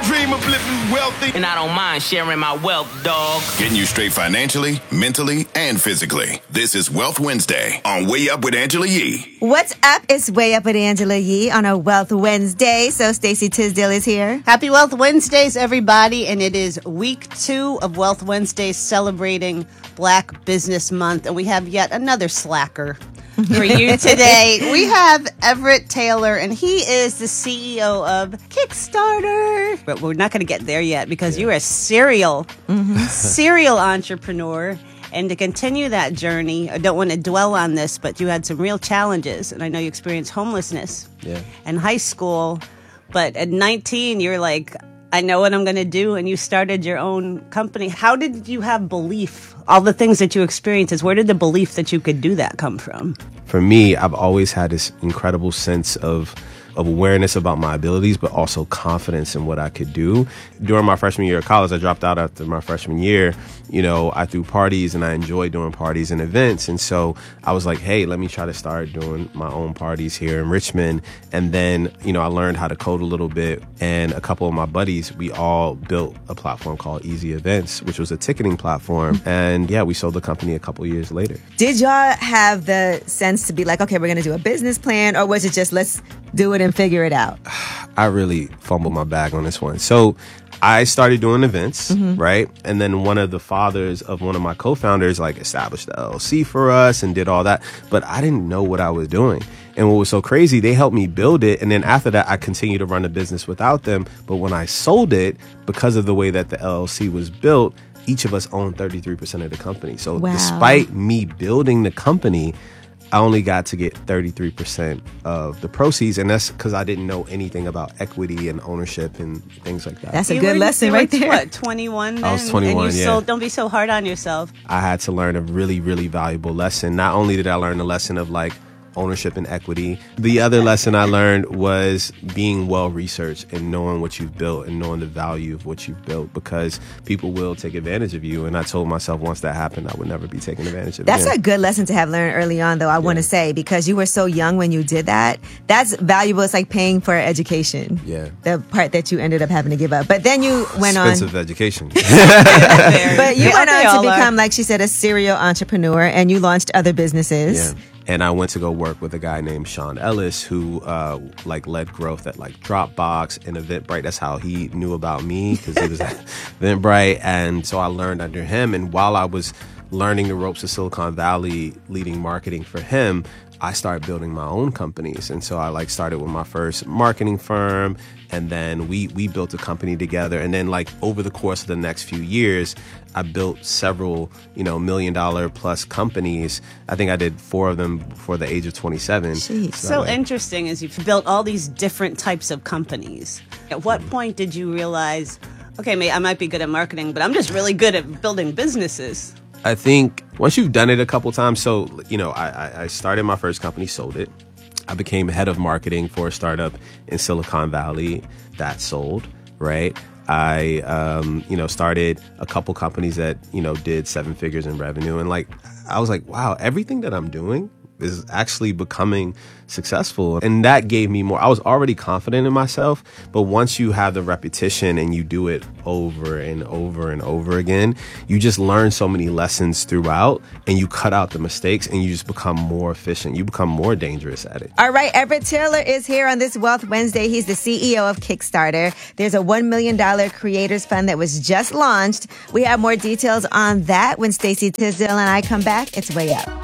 dream of living wealthy. And I don't mind sharing my wealth, dog. Getting you straight financially, mentally, and physically. This is Wealth Wednesday on Way Up with Angela Yee. What's up? It's Way Up with Angela Yee on a Wealth Wednesday. So Stacey Tisdale is here. Happy Wealth Wednesdays, everybody. And it is week 2 of Wealth Wednesdays celebrating Black Business Month. And we have yet another slacker for you today. We have Everett Taylor, and he is the CEO of Kickstarter. But we're not going to get there yet because you're a serial entrepreneur. And to continue that journey, I don't want to dwell on this, but you had some real challenges. And I know you experienced homelessness in high school. But at 19, you're like, I know what I'm going to do. And you started your own company. How did you have belief? All the things that you experienced, where did the belief that you could do that come from? For me, I've always had this incredible sense of awareness about my abilities, but also confidence in what I could do. During my freshman year of college, I dropped out after my freshman year. You know, I threw parties and I enjoyed doing parties and events. And so I was like, hey, let me try to start doing my own parties here in Richmond. And then, you know, I learned how to code a little bit. And a couple of my buddies, we all built a platform called Easy Events, which was a ticketing platform. And yeah, we sold the company a couple years later. Did y'all have the sense to be like, okay, we're going to do a business plan? Or was it just, let's do it and figure it out? I really fumbled my bag on this one. So I started doing events, right? And then one of the fathers of one of my co-founders like established the LLC for us and did all that. But I didn't know what I was doing. And what was so crazy, they helped me build it. And then after that, I continued to run the business without them. But when I sold it, because of the way that the LLC was built, each of us owned 33% of the company. So despite me building the company, I only got to get 33% of the proceeds, and that's because I didn't know anything about equity and ownership and things like that. That's a good lesson right there. What, 21 then? I was 21, and you don't be so hard on yourself. I had to learn a really, really valuable lesson. Not only did I learn the lesson of like ownership and equity, the other lesson I learned was being well-researched and knowing what you've built and knowing the value of what you've built, because people will take advantage of you. And I told myself once that happened, I would never be taken advantage of. That's a good lesson to have learned early on, though, I want to say, because you were so young when you did that. That's valuable. It's like paying for education. Yeah. The part that you ended up having to give up. But then you went on. Expensive education. But you went on to become, like she said, a serial entrepreneur, and you launched other businesses. Yeah. And I went to go work with a guy named Sean Ellis, who led growth at like Dropbox and Eventbrite. That's how he knew about me, because he was at Eventbrite. And so I learned under him. And while I was learning the ropes of Silicon Valley, leading marketing for him, I started building my own companies. And so I started with my first marketing firm, and then we built a company together. And then over the course of the next few years, I built several, $1 million plus companies. I think I did 4 of them before the age of 27. Jeez. So interesting is you've built all these different types of companies. At what point did you realize, okay, I might be good at marketing, but I'm just really good at building businesses? I think once you've done it a couple times, so, I started my first company, sold it. I became head of marketing for a startup in Silicon Valley that sold, right? I, started a couple companies that, did 7 figures in revenue. And I was like, wow, everything that I'm doing is actually becoming successful. And that gave me more. I was already confident in myself, but once you have the repetition and you do it over and over and over again, you just learn so many lessons throughout, and you cut out the mistakes, and you just become more efficient. You become more dangerous at it. All right, Everett Taylor is here on this Wealth Wednesday. He's the CEO of Kickstarter. There's a $1 million creators fund that was just launched. We have more details on that when Stacey Tisdale and I come back. It's Way Up.